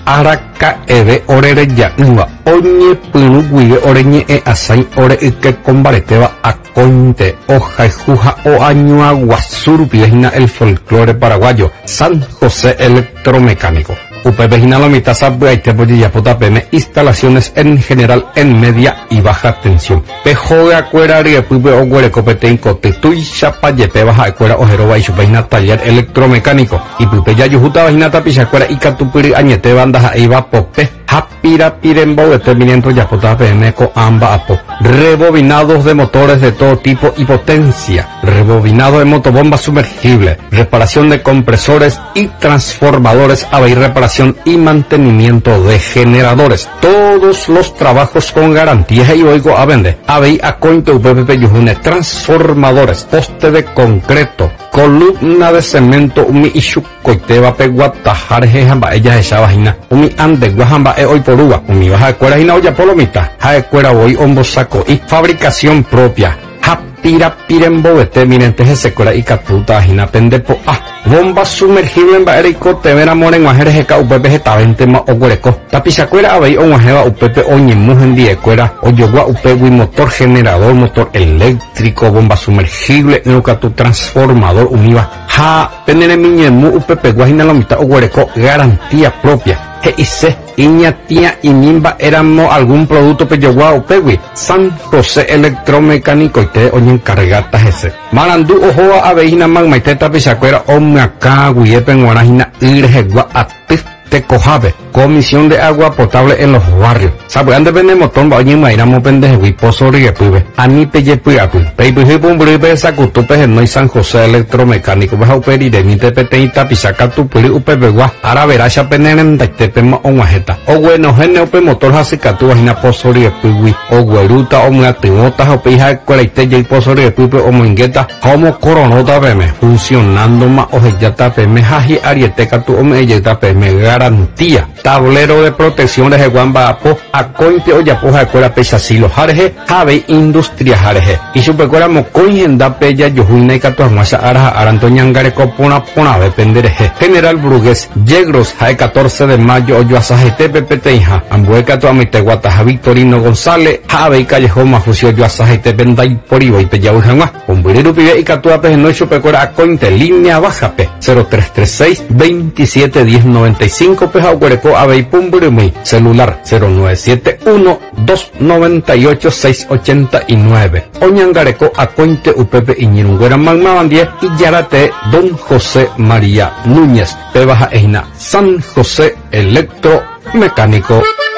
araka eve orere ya'yva oñepyrũguive oreñe'ẽ asãi ore yke kombareteva akóinte ohayhu ha oañuaguasu rupivehína el folclore paraguayo San José Electromecánico. Upépe hína la mitad sapy'aitépo jejapótapeme instalaciones en general en media y baja tensión. Pehoguekuéra ryepýpe oguereko peteĩ koty tuichapajepéva ha'ekuéra oherova ichupehína taller electromecánico. Ipype jajuhútavahína tapichakuéra ikatupyry añetéva ndaha'éiva pope ha pirapire mbo'etémínte ojapótapeme ko'ãmba apo. Rebobinados de motores de todo tipo y potencia, rebobinado de motobomba sumergible, reparación de compresores y transformadores, habéis reparación y mantenimiento de generadores. Todos los trabajos con garantía y oigo a vender. Habéis a cointe UPP Yujune, transformadores, poste de concreto, columna de cemento, umi ishukoiteba peguatajar jejamba ella echabajina, umi ande guajamba hoy por uva, umi baja de cuera jina olla polomita, ja de cuera voy ombosaco y fabricación propia. Pirapirembovete, miren, se cuera y catuta, jina pendepo, bomba sumergible en baerico, te ven amor en guajerejeca, upepe jetavente ma oguereco, tapichacuera abey o guajeva, upepe oñemujen diecuera, oyogua upewi, motor generador, motor eléctrico, bomba sumergible, neucatu transformador, univa, penere miñemu, upepe guajina la mitad oguereco, garantía propia. Hice Iñatía y Nimba éramos algún producto peyogua upegui San José Electromecánico y te oñen cargata ese Marandú ojoa aveina magmaiteta pichacuera omeacá guiepen guarajina irjegua atif te cojave comisión de agua potable en los barrios sabrán depende motor va oñen mairamo pendeje pozo riepuive ani peyepuyapui peypujipun bribe sacutupe no y San José Electromecánico baja uperire ni te peteita pichaca tu puri upepegua ara veracha peneren pema onguajeta o bueno gene ope motor hasicatu vagina pozo riepuiwi o gueruta o muatimota o pija cueleite y pozo riepuipe o muingueta como coronota peme funcionando ma ojellata peme jaji arieteca tu omeyeta peme garantía tablero de protección de guamba apo a cointe o yapoja de cuera pecha silo jareje jave industria jareje y supercuera mocoyenda peya yojuina y catuamuasa araja arantoñangareco pona de pendereje general Brugués Yegros jae 14 de mayo oyo asajete pepeteija ambueca tu amiteguataja Victorino González jave y callejón mafucio yo asajete penday por ibo y peya ujangua umburiru pibe y catuape no supercuera a cointe línea baja p 0336 27 10 95 peja huereco ave pumburumi celular 0971 298 689 oñangareco a cointe upepe iñirunguera magmabandie y yarate Don José María Núñez pe baja eina San José Electromecánico.